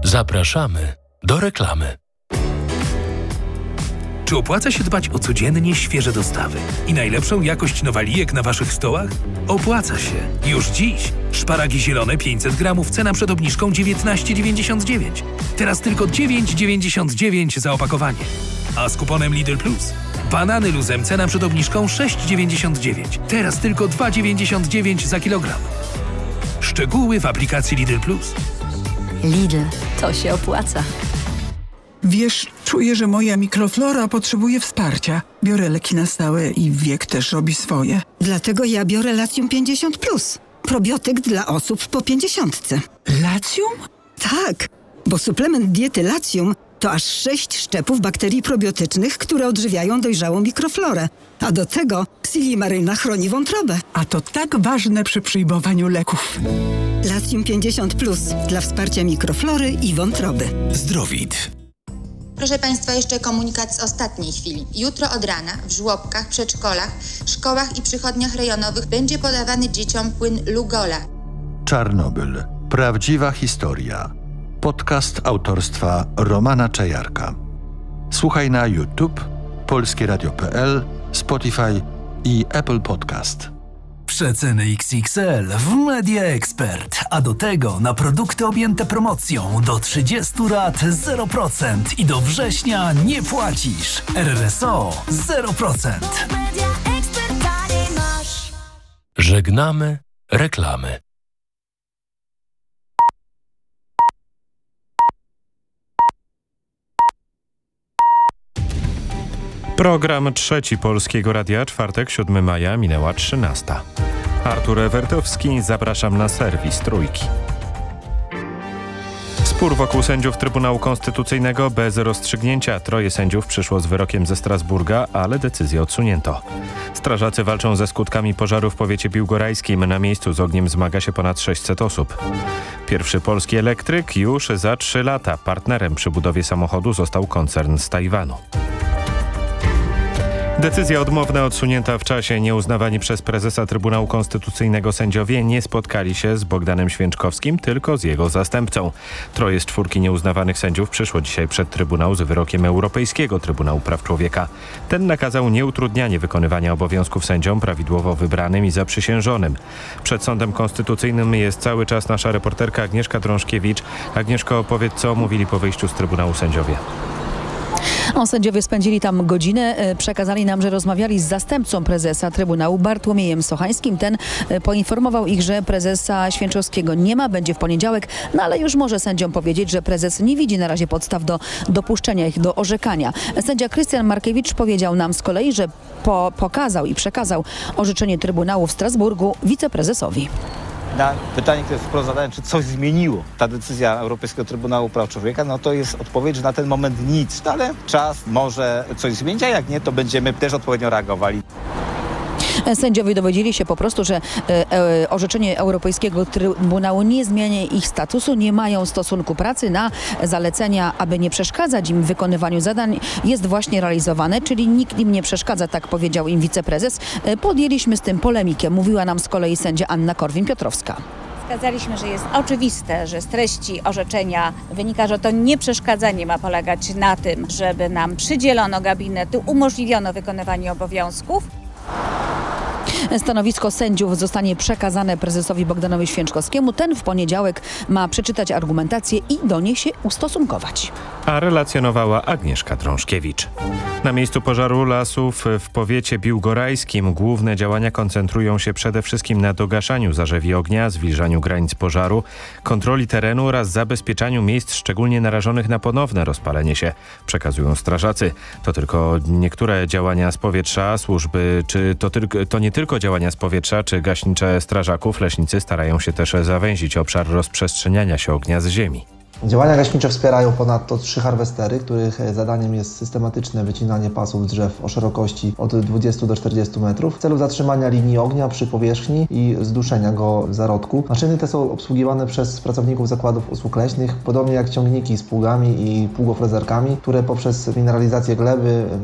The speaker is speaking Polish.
Zapraszamy do reklamy. Czy opłaca się dbać o codziennie świeże dostawy i najlepszą jakość nowalijek na Waszych stołach? Opłaca się. Już dziś. Szparagi zielone 500 gramów, cena przed obniżką 19,99. Teraz tylko 9,99 za opakowanie. A z kuponem Lidl Plus? Banany luzem, cena przed obniżką 6,99. Teraz tylko 2,99 za kilogram. Szczegóły w aplikacji Lidl Plus. Lidl, to się opłaca. Wiesz, czuję, że moja mikroflora potrzebuje wsparcia. Biorę leki na stałe i wiek też robi swoje. Dlatego ja biorę Latium 50+. Probiotyk dla osób po 50. Latium? Tak, bo suplement diety Latium to aż 6 szczepów bakterii probiotycznych, które odżywiają dojrzałą mikroflorę. A do tego Silimaryna chroni wątrobę. A to tak ważne przy przyjmowaniu leków. Latium 50+ dla wsparcia mikroflory i wątroby. Zdrowit. Proszę Państwa, jeszcze komunikat z ostatniej chwili. Jutro od rana w żłobkach, przedszkolach, szkołach i przychodniach rejonowych będzie podawany dzieciom płyn Lugola. Czarnobyl. Prawdziwa historia. Podcast autorstwa Romana Czajarka. Słuchaj na YouTube, polskieradio.pl, Spotify i Apple Podcast. Przeceny XXL w Media Expert, a do tego na produkty objęte promocją do 30 lat 0% i do września nie płacisz. RRSO 0%. Żegnamy reklamy. Program Trzeci Polskiego Radia, czwartek, 7 maja, minęła 13. Artur Ewertowski, zapraszam na serwis Trójki. Spór wokół sędziów Trybunału Konstytucyjnego bez rozstrzygnięcia. 3 sędziów przyszło z wyrokiem ze Strasburga, ale decyzję odsunięto. Strażacy walczą ze skutkami pożaru w powiecie biłgorajskim. Na miejscu z ogniem zmaga się ponad 600 osób. Pierwszy polski elektryk już za 3 lata. Partnerem przy budowie samochodu został koncern z Tajwanu. Decyzja odmowna odsunięta w czasie. Nieuznawani przez prezesa Trybunału Konstytucyjnego sędziowie nie spotkali się z Bogdanem Święczkowskim, tylko z jego zastępcą. 3 z 4 nieuznawanych sędziów przyszło dzisiaj przed Trybunał z wyrokiem Europejskiego Trybunału Praw Człowieka. Ten nakazał nieutrudnianie wykonywania obowiązków sędziom prawidłowo wybranym i zaprzysiężonym. Przed Sądem Konstytucyjnym jest cały czas nasza reporterka Agnieszka Drążkiewicz. Agnieszko, opowiedz, co mówili po wyjściu z Trybunału sędziowie. Sędziowie spędzili tam godzinę. Przekazali nam, że rozmawiali z zastępcą prezesa Trybunału Bartłomiejem Sochańskim. Ten poinformował ich, że prezesa Święczkowskiego nie ma, będzie w poniedziałek, ale już może sędziom powiedzieć, że prezes nie widzi na razie podstaw do dopuszczenia ich do orzekania. Sędzia Krystian Markiewicz powiedział nam z kolei, że pokazał i przekazał orzeczenie Trybunału w Strasburgu wiceprezesowi. Na pytanie, które wprost zadałem, czy coś zmieniło ta decyzja Europejskiego Trybunału Praw Człowieka, no to jest odpowiedź, że na ten moment nic, ale czas może coś zmienić, a jak nie, to będziemy też odpowiednio reagowali. Sędziowie dowiedzieli się po prostu, że orzeczenie Europejskiego Trybunału nie zmienia ich statusu, nie mają stosunku pracy na zalecenia, aby nie przeszkadzać im w wykonywaniu zadań, jest właśnie realizowane, czyli nikt im nie przeszkadza, tak powiedział im wiceprezes. Podjęliśmy z tym polemikę, mówiła nam z kolei sędzia Anna Korwin-Piotrowska. Wskazaliśmy, że jest oczywiste, że z treści orzeczenia wynika, że to nieprzeszkadzanie ma polegać na tym, żeby nam przydzielono gabinety, umożliwiono wykonywanie obowiązków. Stanowisko sędziów zostanie przekazane prezesowi Bogdanowi Święczkowskiemu. Ten w poniedziałek ma przeczytać argumentację i do niej się ustosunkować. A relacjonowała Agnieszka Drążkiewicz. Na miejscu pożaru lasów w powiecie biłgorajskim główne działania koncentrują się przede wszystkim na dogaszaniu zarzewi ognia, zwilżaniu granic pożaru, kontroli terenu oraz zabezpieczaniu miejsc szczególnie narażonych na ponowne rozpalenie się, przekazują strażacy. To tylko niektóre działania z powietrza, służby, czy to nie tylko działania z powietrza, czy gaśnicze strażaków. Leśnicy starają się też zawęzić obszar rozprzestrzeniania się ognia z ziemi. Działania gaśnicze wspierają ponadto 3 harwestery, których zadaniem jest systematyczne wycinanie pasów drzew o szerokości od 20 do 40 metrów w celu zatrzymania linii ognia przy powierzchni i zduszenia go w zarodku. Maszyny te są obsługiwane przez pracowników zakładów usług leśnych, podobnie jak ciągniki z pługami i pługofrezerkami, które poprzez mineralizację gleby